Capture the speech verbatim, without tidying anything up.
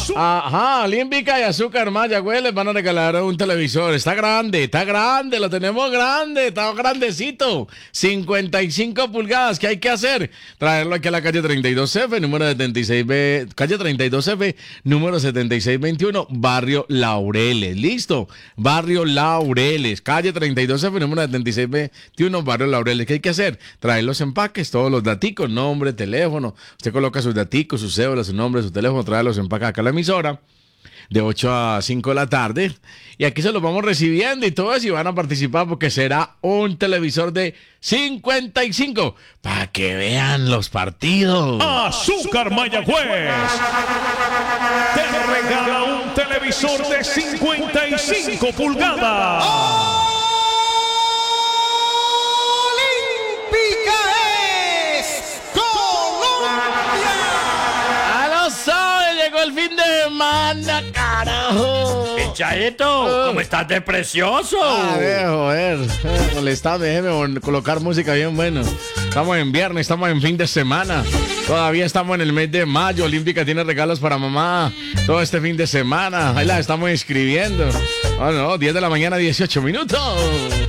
Ajá, Olímpica y Azúcar Mayagüez les van a regalar un televisor. Está grande, está grande, lo tenemos grande, está grandecito. cincuenta y cinco pulgadas, ¿qué hay que hacer? Traerlo aquí a la calle treinta y dos F, número setenta y seis B, calle treinta y dos F, número setenta y seis veintiuno, Barrio Laureles. ¿Listo? Barrio Laureles, calle treinta y dos F, número setenta y seis veintiuno, Barrio Laureles. ¿Qué hay que hacer? Traer los empaques, todos los daticos, nombre, teléfono. Usted coloca sus daticos, su cédula, su nombre, su teléfono, trae los empaques acá a la emisora de ocho a cinco de la tarde y aquí se los vamos recibiendo y todo eso y van a participar porque será un televisor de cincuenta y cinco para que vean los partidos. Azúcar Mayagüez te regala un televisor de cincuenta y cinco pulgadas. Olímpica es Colombia. ¡A lo sabe! Llegó el fin de semana, carajo. Chaito, ¿cómo estás de precioso? Ah, viejo, joder, eh, molestame, déjeme colocar música bien bueno. Estamos en viernes, estamos en fin de semana. Todavía estamos en el mes de mayo. Olímpica tiene regalos para mamá todo este fin de semana. Ahí la estamos inscribiendo. Oh, no, diez de la mañana, dieciocho minutos.